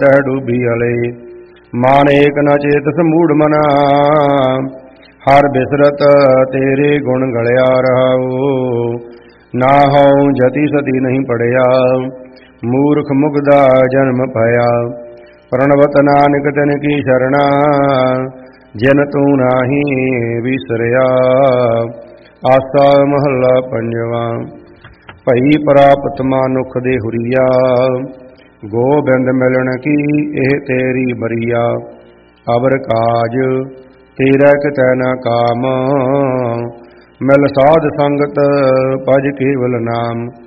ਤਹਿ ਡੂਬੀ ਹਲੇ। ਮਾਨੇਕ ਨ ਚੇਤਸ ਮੂੜ ਮਨਾ, ਹਰ ਬਿਸਰਤ ਤੇਰੇ ਗੁਣ ਗਲਿਆ ਰਹਾਉ। ਨਾ ਹਉ ਜਤੀ ਸਤੀ ਨਹੀਂ ਪੜਿਆ, ਮੂਰਖ ਮੁਗਦਾ ਜਨਮ ਭਇਆ। ਪ੍ਰਣਵਤ ਨਾਨਕ ਤਿਨ ਕੀ ਸ਼ਰਣਾ, ਜਿਨ ਤੂੰ ਨਾਹੀ ਵਿਸਰਿਆ। ਆਸਾ ਮਹੱਲਾ ਪੰਜਵਾ। ਭਈ ਪ੍ਰਾਪਤ ਮਨੁੱਖ ਦੇ ਹੁਰੀਆ, ਗੋਬਿੰਦ ਮਿਲਣ ਕੀ ਇਹ ਤੇਰੀ ਬਰੀਆ। ਅਵਰ ਕਾਜ ਤੇਰਾ ਕਿਤੈ ਨ ਕਾਮ, ਮਿਲ ਸਾਧ ਸੰਗਤ ਭਜ ਕੇਵਲ ਨਾਮ।